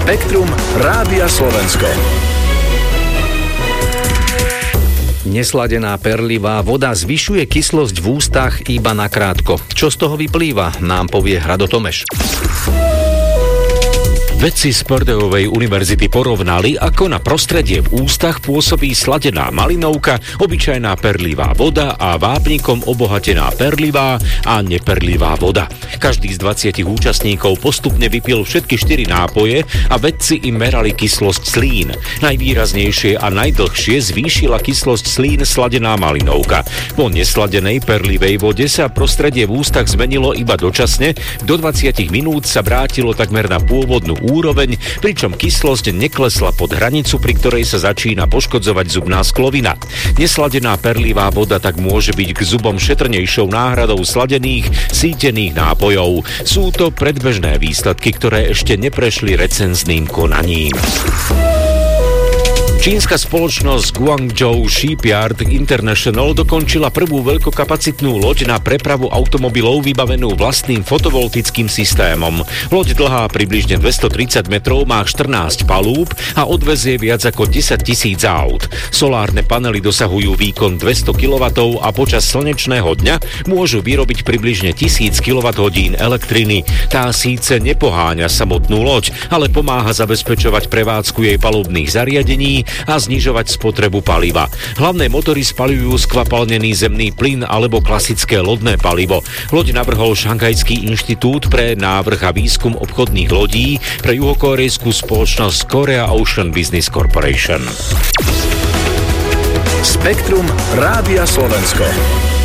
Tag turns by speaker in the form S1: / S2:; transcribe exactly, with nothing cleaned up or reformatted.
S1: Spektrum Rádia Slovensko.
S2: Nesladená perlivá voda zvyšuje kyslosť v ústach iba nakrátko. Čo z toho vyplýva, nám povie Hrado Tomeš.
S3: Vedci z Purdueovej univerzity porovnali, ako na prostredie v ústach pôsobí sladená malinovka, obyčajná perlivá voda a vápnikom obohatená perlivá a neperlivá voda. Každý z dvadsiatich účastníkov postupne vypil všetky štyri nápoje a vedci im merali kyslosť slín. Najvýraznejšie a najdlhšie zvýšila kyslosť slín sladená malinovka. Po nesladenej perlivej vode sa prostredie v ústach zmenilo iba dočasne, do dvadsať minút sa vrátilo takmer na pôvodnú úroveň, pričom kyslosť neklesla pod hranicu, pri ktorej sa začína poškodzovať zubná sklovina. Nesladená perlivá voda tak môže byť k zubom šetrnejšou náhradou sladených, sítených nápojov. Sú to predbežné výsledky, ktoré ešte neprešli recenzným konaním. Čínska spoločnosť Guangzhou Shipyard International dokončila prvú veľkokapacitnú loď na prepravu automobilov vybavenú vlastným fotovoltickým systémom. Loď dlhá približne dvestotridsať metrov má štrnásť palúb a odvezie viac ako desaťtisíc aut. Solárne panely dosahujú výkon dvesto kilowattov a počas slnečného dňa môžu vyrobiť približne tisíc kilowatthodín elektriny. Tá síce nepoháňa samotnú loď, ale pomáha zabezpečovať prevádzku jej palubných zariadení a znižovať spotrebu paliva. Hlavné motory spaľujú skvapalnený zemný plyn alebo klasické lodné palivo. Loď navrhol Šanghajský inštitút pre návrh a výskum obchodných lodí pre juhokórejskú spoločnosť Korea Ocean Business Corporation.
S1: Spektrum Rádia Slovensko.